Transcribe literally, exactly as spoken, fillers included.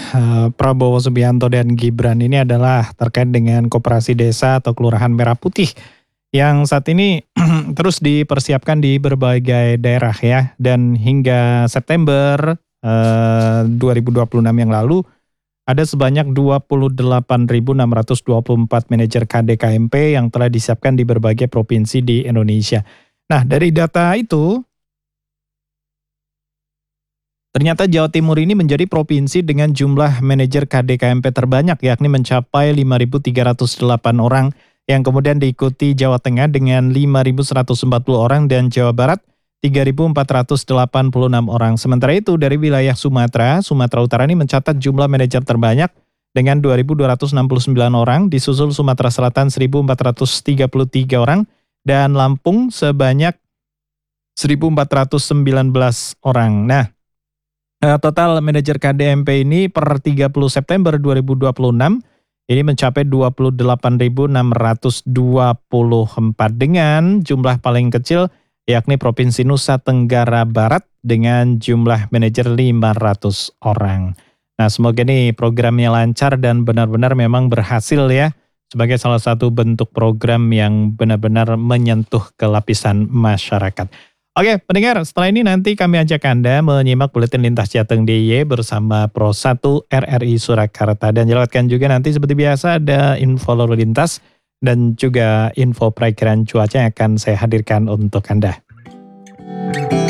uh, Prabowo Subianto dan Gibran ini adalah terkait dengan koperasi desa atau kelurahan Merah Putih yang saat ini terus dipersiapkan di berbagai daerah ya. Dan hingga September uh, dua ribu dua puluh enam yang lalu ada sebanyak dua puluh delapan ribu enam ratus dua puluh empat manajer K D K M P yang telah disiapkan di berbagai provinsi di Indonesia. Nah, dari data itu ternyata Jawa Timur ini menjadi provinsi dengan jumlah manajer K D K M P terbanyak, yakni mencapai lima ribu tiga ratus delapan orang, yang kemudian diikuti Jawa Tengah dengan lima ribu seratus empat puluh orang dan Jawa Barat tiga ribu empat ratus delapan puluh enam orang. Sementara itu dari wilayah Sumatera, Sumatera Utara ini mencatat jumlah manajer terbanyak dengan dua ribu dua ratus enam puluh sembilan orang, disusul Sumatera Selatan seribu empat ratus tiga puluh tiga orang, dan Lampung sebanyak seribu empat ratus sembilan belas orang. Nah, total manajer K D M P ini per tiga puluh September dua ribu dua puluh enam ini mencapai dua puluh delapan ribu enam ratus dua puluh empat dengan jumlah paling kecil yakni Provinsi Nusa Tenggara Barat dengan jumlah manajer lima ratus orang. Nah, semoga nih programnya lancar dan benar-benar memang berhasil ya sebagai salah satu bentuk program yang benar-benar menyentuh ke lapisan masyarakat. Oke, pendengar, setelah ini nanti kami ajak Anda menyimak Buletin Lintas Jateng D I Y bersama Pro satu R R I Surakarta. Dan lewatkan juga nanti seperti biasa ada info lalu lintas dan juga info perakiraan cuaca yang akan saya hadirkan untuk Anda.